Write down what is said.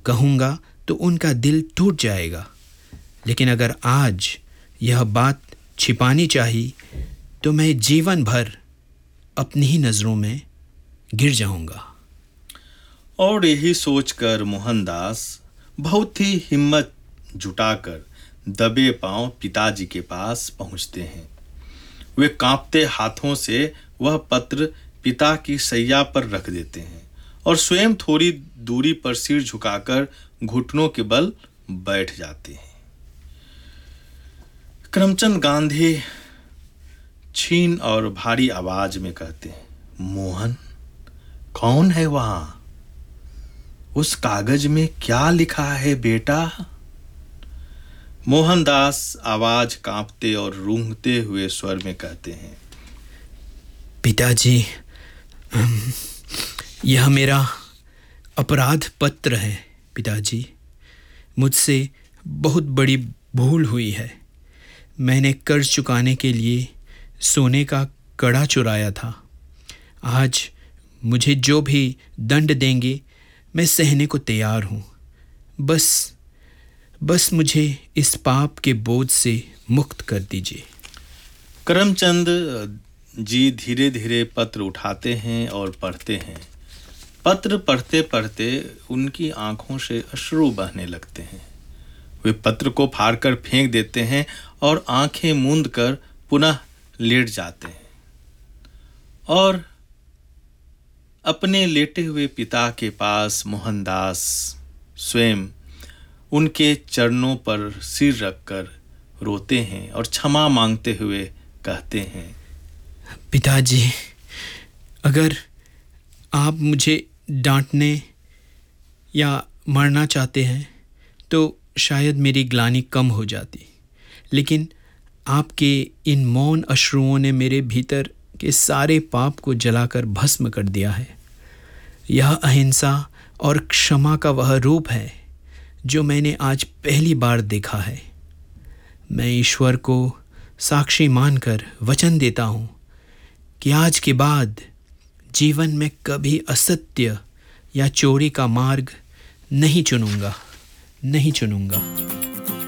कहूँगा तो उनका दिल टूट जाएगा। लेकिन अगर आज यह बात छिपानी चाहिए तो मैं जीवन भर अपनी ही नज़रों में गिर जाऊँगा। और यही सोचकर मोहनदास बहुत ही हिम्मत जुटाकर दबे पांव पिताजी के पास पहुंचते हैं। वे कांपते हाथों से वह पत्र पिता की सैया पर रख देते हैं और स्वयं थोड़ी दूरी पर सिर झुकाकर घुटनों के बल बैठ जाते हैं। करमचंद गांधी छीन और भारी आवाज में कहते हैं, मोहन, कौन है वहां? उस कागज में क्या लिखा है बेटा? मोहनदास आवाज कांपते और रूंघते हुए स्वर में कहते हैं, पिताजी, यह मेरा अपराध पत्र है। पिताजी, मुझसे बहुत बड़ी भूल हुई है। मैंने कर्ज चुकाने के लिए सोने का कड़ा चुराया था। आज मुझे जो भी दंड देंगे मैं सहने को तैयार हूँ। बस मुझे इस पाप के बोझ से मुक्त कर दीजिए। करमचंद जी धीरे धीरे पत्र उठाते हैं और पढ़ते हैं। पत्र पढ़ते पढ़ते उनकी आंखों से अश्रु बहने लगते हैं। वे पत्र को फाड़कर फेंक देते हैं और आंखें मूंद कर पुनः लेट जाते हैं और अपने लेटे हुए पिता के पास मोहनदास स्वयं उनके चरणों पर सिर रखकर रोते हैं और क्षमा मांगते हुए कहते हैं, पिताजी, अगर आप मुझे डांटने या मारना चाहते हैं तो शायद मेरी ग्लानि कम हो जाती, लेकिन आपके इन मौन अश्रुओं ने मेरे भीतर के सारे पाप को जलाकर भस्म कर दिया है। यह अहिंसा और क्षमा का वह रूप है जो मैंने आज पहली बार देखा है। मैं ईश्वर को साक्षी मानकर वचन देता हूँ कि आज के बाद जीवन में कभी असत्य या चोरी का मार्ग नहीं चुनूंगा।